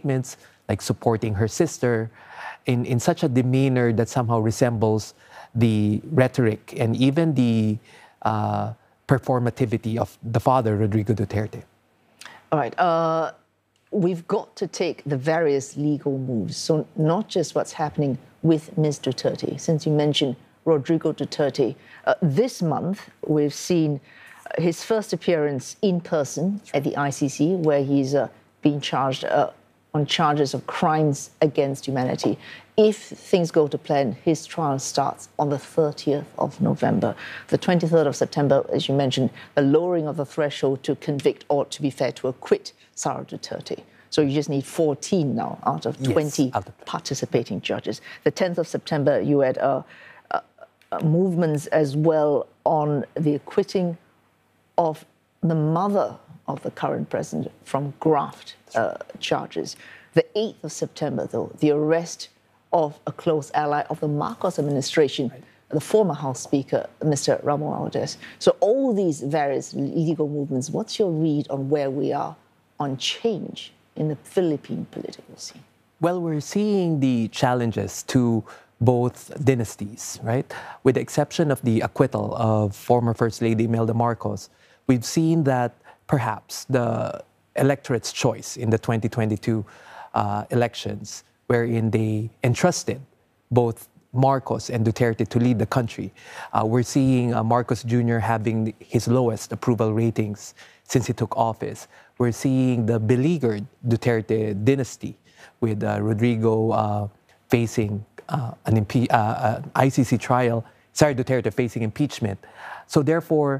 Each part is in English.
statements, like supporting her sister, in such a demeanor that somehow resembles the rhetoric and even the performativity of the father, Rodrigo Duterte. All right. We've got to take the various legal moves. So not just what's happening with Ms. Duterte. Since you mentioned Rodrigo Duterte, this month we've seen his first appearance in person at the ICC, where he's being charged on charges of crimes against humanity. If things go to plan, his trial starts on the 30th of November. The 23rd of September, as you mentioned, the lowering of the threshold to convict, or to be fair, to acquit Sara Duterte. So you just need 14 now out of 20 participating judges. The 10th of September, you had movements as well on the acquitting of the mother of the current president from graft charges. The 8th of September, though, the arrest of a close ally of the Marcos administration, the former House Speaker, Mr. Ramo Aldes. So all these various legal movements, what's your read on where we are on change in the Philippine political scene? Well, we're seeing the challenges to both dynasties, right? With the exception of the acquittal of former First Lady Imelda Marcos, we've seen that perhaps the electorate's choice in the 2022 elections, wherein they entrusted both Marcos and Duterte to lead the country. We're seeing Marcos Jr. having his lowest approval ratings since he took office. We're seeing the beleaguered Duterte dynasty with Rodrigo facing an ICC trial, Sara Duterte facing impeachment. So therefore,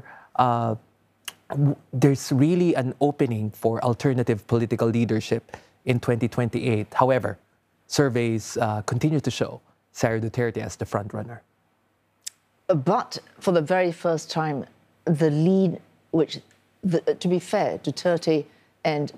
there's really an opening for alternative political leadership in 2028. However, surveys continue to show Sara Duterte as the front runner. But for the very first time, the lead, to be fair, Duterte and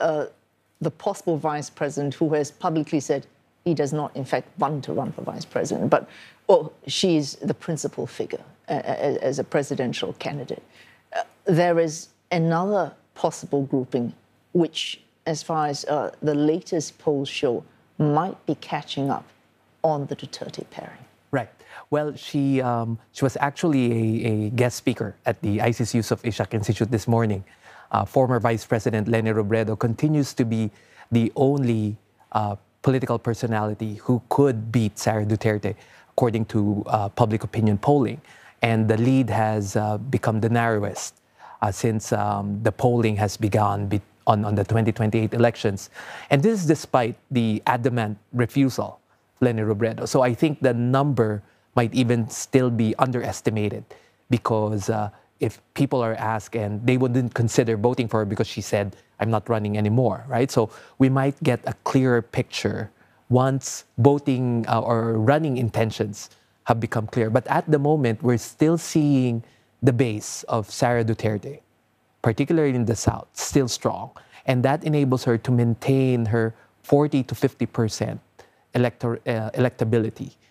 the possible vice president, who has publicly said he does not, in fact, want to run for vice president, but she's the principal figure as a presidential candidate. There is another possible grouping, which, as far as the latest polls show, might be catching up on the Duterte pairing. Right. Well, she was actually a guest speaker at the ICC Yusof Ishak Institute this morning. Former Vice President Leni Robredo continues to be the only political personality who could beat Sara Duterte, according to public opinion polling. And the lead has become the narrowest since the polling has begun on the 2028 elections. And this is despite the adamant refusal of Leni Robredo. So I think the number might even still be underestimated, because if people are asked and they wouldn't consider voting for her because she said, I'm not running anymore, right? So we might get a clearer picture once voting or running intentions have become clear. But at the moment, we're still seeing the base of Sara Duterte, particularly in the South, still strong. And that enables her to maintain her 40 to 50% electability.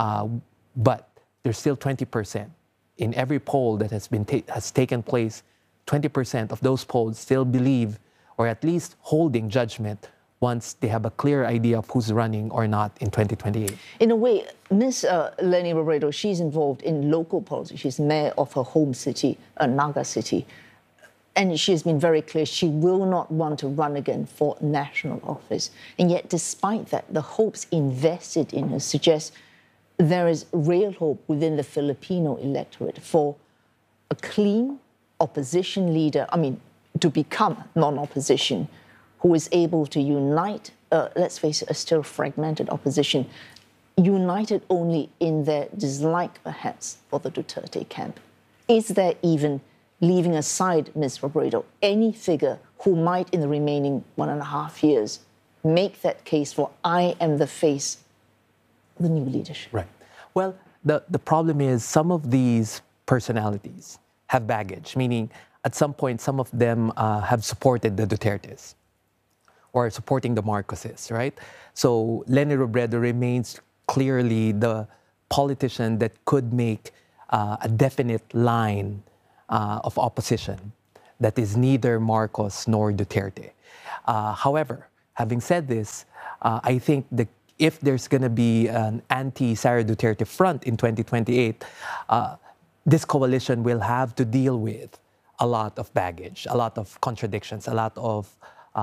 But there's still 20%. In every poll that has taken place, 20% of those polls still believe, or at least holding judgment, once they have a clear idea of who's running or not in 2028. In a way, Ms. Leni Robredo, she's involved in local politics. She's mayor of her home city, Naga City. And she's been very clear she will not want to run again for national office. And yet, despite that, the hopes invested in her suggest there is real hope within the Filipino electorate for a clean opposition leader, to become non-opposition, who is able to unite, let's face it, a still fragmented opposition, united only in their dislike, perhaps, for the Duterte camp. Is there even, leaving aside Ms. Robredo, any figure who might, in the remaining 1.5 years, make that case for I am the face of the new leadership? Right. Well, the problem is some of these personalities have baggage, meaning at some point, some of them have supported the Dutertes or supporting the Marcoses, right? So Leni Robredo remains clearly the politician that could make a definite line of opposition that is neither Marcos nor Duterte. However, Having said this, I think if there's going to be an anti-Sara Duterte front in 2028, this coalition will have to deal with a lot of baggage, a lot of contradictions, a lot of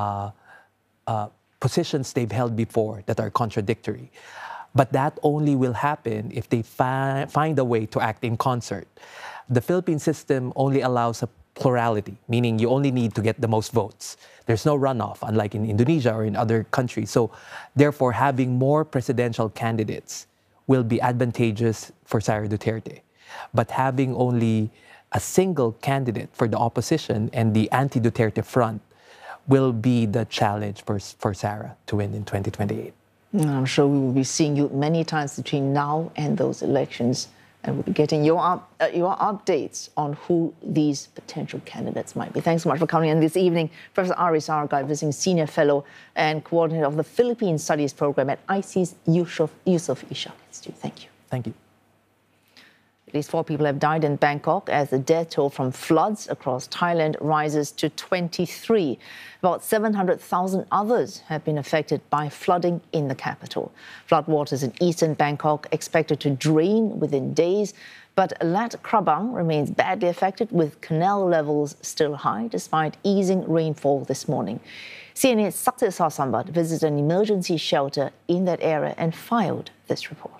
positions they've held before that are contradictory. But that only will happen if they find a way to act in concert. The Philippine system only allows a plurality, meaning you only need to get the most votes. There's no runoff, unlike in Indonesia or in other countries. So therefore, having more presidential candidates will be advantageous for Sara Duterte. But having only a single candidate for the opposition and the anti-Duterte front will be the challenge for Sara to win in 2028. I'm sure we will be seeing you many times between now and those elections, and we'll be getting your updates on who these potential candidates might be. Thanks so much for coming in this evening. Professor Ari Saragai, visiting Senior Fellow and Coordinator of the Philippine Studies Program at ISEAS Yusof Ishak Institute. Thank you. Thank you. At least 4 people have died in Bangkok as the death toll from floods across Thailand rises to 23. About 700,000 others have been affected by flooding in the capital. Floodwaters in eastern Bangkok expected to drain within days, but Lat Krabang remains badly affected with canal levels still high despite easing rainfall this morning. CNA's Saktisa Sambat visited an emergency shelter in that area and filed this report.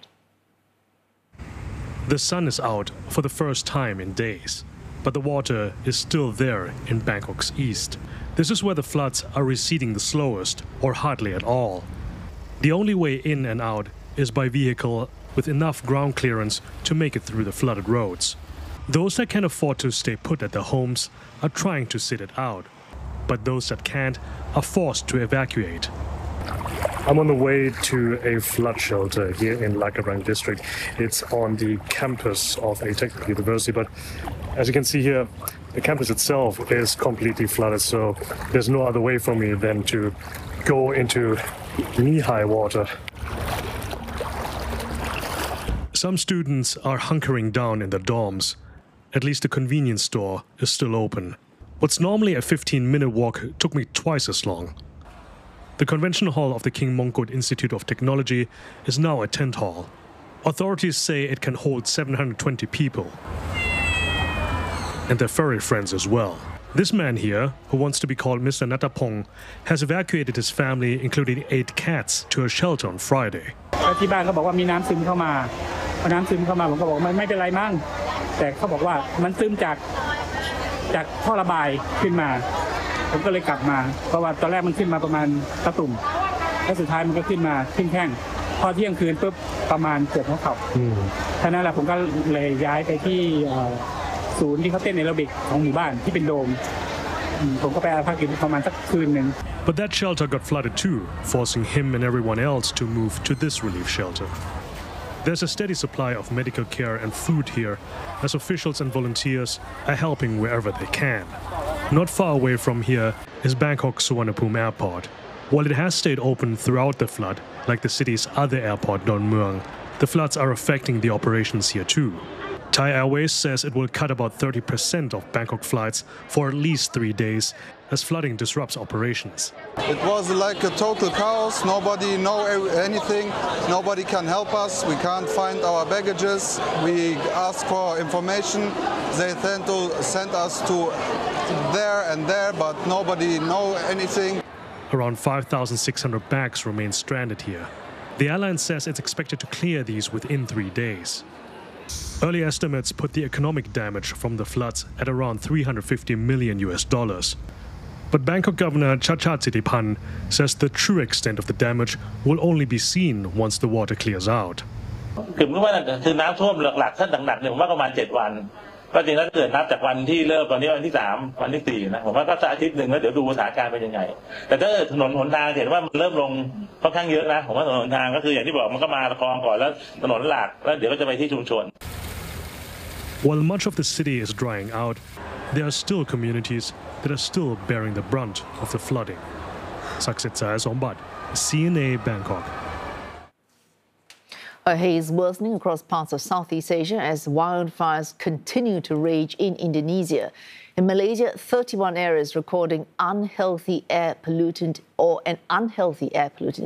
The sun is out for the first time in days, but the water is still there in Bangkok's east. This is where the floods are receding the slowest or hardly at all. The only way in and out is by vehicle with enough ground clearance to make it through the flooded roads. Those that can afford to stay put at their homes are trying to sit it out, but those that can't are forced to evacuate. I'm on the way to a flood shelter here in Lat Krabang district. It's on the campus of a technical university, but as you can see here, the campus itself is completely flooded, so there's no other way for me than to go into knee-high water. Some students are hunkering down in their dorms. At least the convenience store is still open. What's normally a 15-minute walk took me twice as long. The convention hall of the King Mongkut Institute of Technology is now a tent hall. Authorities say it can hold 720 people. And their furry friends as well. This man here, who wants to be called Mr. Natapong, has evacuated his family, including 8 cats, to a shelter on Friday. ที่บ้านเขาบอกว่ามีน้ำซึมเข้ามาพอน้ำซึมเข้ามาผมก็บอกมันไม่เป็นไรมั้งแต่เขาบอกว่ามันซึมจากท่อระบายขึ้นมาผมก็เลยกลับมาเพราะว่าตอนแรกมันขึ้นมาประมาณตะตุ่มแล้วสุดท้ายมันก็ขึ้นมาขึ้นแข้งพอเที่ยงคืนปุ๊บประมาณเกือบหัวเข่าฉะนั้นแหละผมก็เลยย้ายไปที่ศูนย์ที่เขาเต้นแอโรบิกของหมู่บ้านที่เป็นโดมผมก็ไปพักอยู่ประมาณสักคืนนึง But that shelter got flooded too, forcing him and everyone else to move to this relief shelter. There's a steady supply of medical care and food here, as officials and volunteers are helping wherever they can. Not far away from here is Bangkok Suvarnabhumi Airport. While it has stayed open throughout the flood, like the city's other airport, Don Mueang, the floods are affecting the operations here too. Thai Airways says it will cut about 30% of Bangkok flights for at least 3 days as flooding disrupts operations. It was like a total chaos. Nobody knows anything. Nobody can help us. We can't find our baggages. We ask for information. They tend to send us to there and there, but nobody knows anything. Around 5,600 bags remain stranded here. The airline says it's expected to clear these within 3 days. Early estimates put the economic damage from the floods at around $350 million. But Bangkok Governor Chachat Sittipan says the true extent of the damage will only be seen once the water clears out. คือน้ำท่วมหลักๆถ้าหนักๆเนี่ยผมว่าประมาณ7 วันก็จริงแล้วเกิดนับจากวันที่เริ่มตอนนี้วันที่3วันที่4นะผมว่าก็สักอาทิตย์นึงแล้วเดี๋ยวดูสถานการณ์เป็นยังไงแต่ถ้าถนนหนทางเห็นว่ามันเริ่มลงค่อนข้างเยอะนะผมว่าถนนหนทางก็คืออย่างที่บอกมันก็มาคลองก่อนแล้วถนนหลักแล้วเดี๋ยวก็จะไปที่ชุมชน While much of the city is drying out, there are still communities that are still bearing the brunt of the flooding. Saksitsa Sombat, CNA Bangkok. A haze worsening across parts of Southeast Asia as wildfires continue to rage in Indonesia. In Malaysia, 31 areas recording unhealthy air pollutant or an unhealthy air pollutant